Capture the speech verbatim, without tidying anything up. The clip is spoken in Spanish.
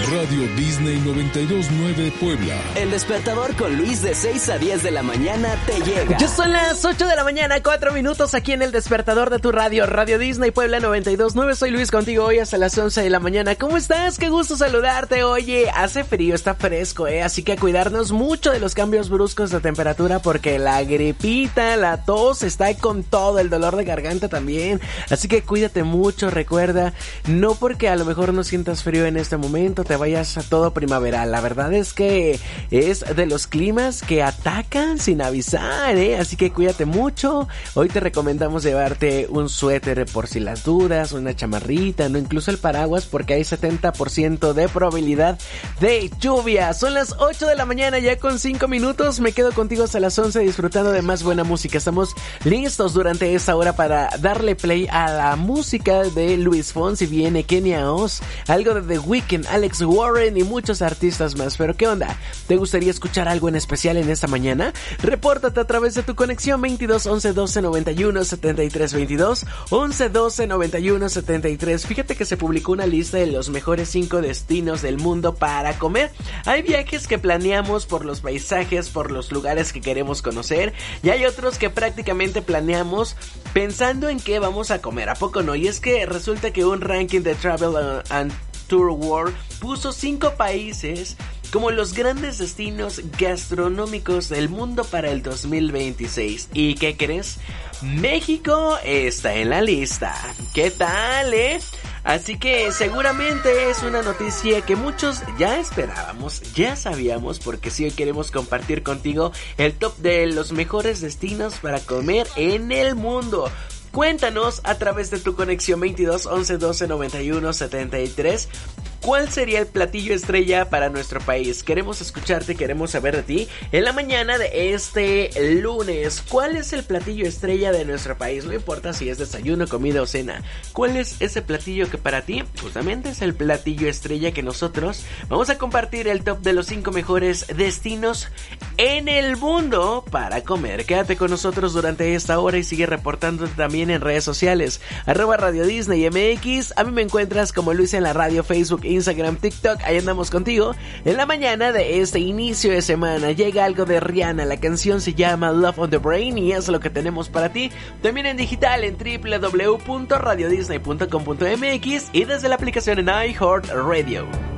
Radio Disney noventa y dos punto nueve Puebla. El despertador con Luis de seis a diez de la mañana te llega. Ya son las ocho de la mañana, cuatro minutos aquí en el despertador de tu radio, Radio Disney Puebla noventa y dos punto nueve. Soy Luis contigo hoy hasta las once de la mañana. ¿Cómo estás? Qué gusto saludarte. Oye, hace frío, está fresco, eh, así que a cuidarnos mucho de los cambios bruscos de temperatura porque la gripita, la tos está con todo, el dolor de garganta también. Así que cuídate mucho, recuerda, no porque a lo mejor no sientas frío en este momento te vayas a todo primaveral. La verdad es que es de los climas que atacan sin avisar, ¿eh? Así que cuídate mucho. Hoy te recomendamos llevarte un suéter por si las dudas, una chamarrita, no, incluso el paraguas porque hay setenta por ciento de probabilidad de lluvia. Son las ocho de la mañana ya con cinco minutos. Me quedo contigo hasta las once disfrutando de más buena música. Estamos listos durante esta hora para darle play a la música de Luis Fonsi. Viene Kenia Oz, algo de The Weeknd, Alex Warren y muchos artistas más. Pero ¿qué onda? ¿Te gustaría escuchar algo en especial en esta mañana? Repórtate a través de tu conexión veintidós once doce noventa y uno setenta y tres veintidós once doce noventa y uno setenta y tres. Fíjate que se publicó una lista de los mejores cinco destinos del mundo para comer. Hay viajes que planeamos por los paisajes, por los lugares que queremos conocer, y hay otros que prácticamente planeamos pensando en qué vamos a comer. ¿A poco no? Y es que resulta que un ranking de Travel and Tour World puso cinco países como los grandes destinos gastronómicos del mundo para el dos mil veintiséis. ¿Y qué crees? México está en la lista. ¿Qué tal, eh? Así que seguramente es una noticia que muchos ya esperábamos, ya sabíamos, porque sí, hoy queremos compartir contigo el top de los mejores destinos para comer en el mundo. Cuéntanos a través de tu conexión veintidós once doce noventa y uno setenta y tres. ¿Cuál sería el platillo estrella para nuestro país? Queremos escucharte, queremos saber de ti. En la mañana de este lunes, ¿cuál es el platillo estrella de nuestro país? No importa si es desayuno, comida o cena. ¿Cuál es ese platillo que para ti justamente es el platillo estrella que nosotros vamos a compartir el top de los cinco mejores destinos en el mundo para comer? Quédate con nosotros durante esta hora y sigue reportándote también en redes sociales. Arroba Radio Disney M X. A mí me encuentras como Luis en la radio, Facebook, Instagram, TikTok. Ahí andamos contigo. En la mañana de este inicio de semana llega algo de Rihanna. La canción se llama Love on the Brain y es lo que tenemos para ti. También en digital en doble u doble u doble u punto radio disney punto com punto m x y desde la aplicación en iHeartRadio.